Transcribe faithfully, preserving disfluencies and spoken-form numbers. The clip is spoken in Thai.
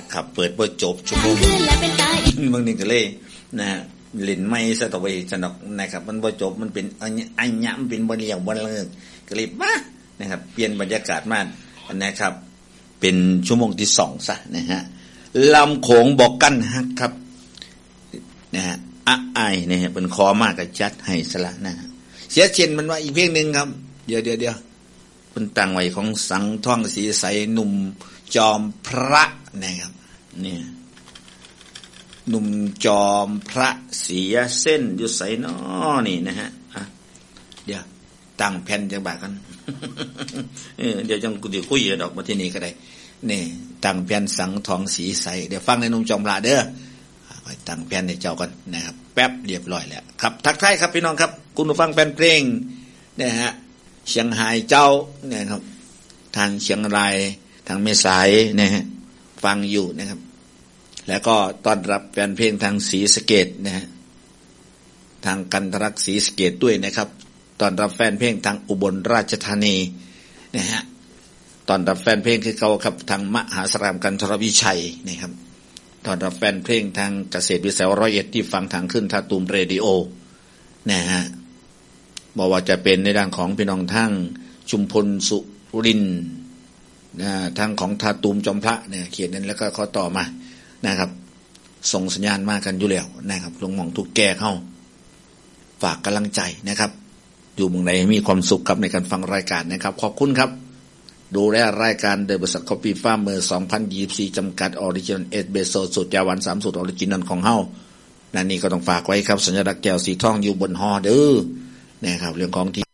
ครับเปิดบ่จบชั่วโมงบางทีก็เลยนะเล่นไม่ซะต่อไปสนุกนะครับมันบ่จบมันเป็นอัญญะมันเป็นบ่เลี้ยงบ่เลิกก็เลยมานะครับเปลี่ยนบรรยากาศมานะครับเป็นชั่วโมงที่สองซะนะฮะลำโขงบอกกั้นฮักครับนะฮะอะไอนะฮะเป็นคอมากกับจัดให้สละนะเสียเช่นมันว่าอีกเพลงนึงครับเดี๋ยวๆๆเป็นตั้งไว้ของสังท่องสีใสหนุ่มจอมพระนะครับเนี่ยหนุ่มจอมพระเสียเส้นอยู่ใสน้อนี่นะฮะอ่ะเดี๋ยวตั้งแผ่นจังบากันเออเดี๋ยวจังกูสิคุยดอกมาที่นี่ก็ได้นี่ตั้งแผ่นสังทองสีใสเดี๋ยวฟังในหนุ่มจอมพระเด้อไปตั้งแผ่นให้เจ้ากันนะครับแป๊บเรียบร้อยแล้วครับทักทายครับพี่น้องครับคุณผู้ฟังแฟนเพลงนะฮะเชียงรายเจ้าเนี่ยครับทางเชียงรายทางแม่สายนะฮะฟังอยู่นะครับแล้วก็ต้อนรับแฟนเพลงทางศรีสะเกษนะฮะทางกันทรักศรีสะเกษด้วยนะครับต้อนรับแฟนเพลงทางอุบลราชธานีนะฮะต้อนรับแฟนเพลงคือเขาครับทางมหาสารคามกันทรวิชัยนะครับต้อนรับแฟนเพลงทางเกษตรวิสัยร้อยเอ็ดที่ฟังทางขึ้นท่าตูมเรดิโอนะฮะบอกว่าจะเป็นในด้านของพี่น้องทางชุมพลสุรินทร์นะทางของท่าตูมจอมพระเนี่ยเขียนนั้นแล้วก็เขาต่อมานะครับส่งสัญญาณมากันอยู่แล้วนะครับลงมองทุกแก่เข้าฝากกำลังใจนะครับอยู่เมืองใดมีความสุขกับในการฟังรายการนะครับขอบคุณครับดูแลรายการโดยบริษัทคอฟฟี่ฟาร์มเมอร์สองพันยี่สิบสี่จำกัดออริจินอลเอสเบโซสูตรยาหวานสามสูตรออริจินอลของเฮานั่นนี่ก็ต้องฝากไว้ครับสัญลักษณ์แก้วสีทองอยู่บนฮอเด้อนะครับเรื่องของที่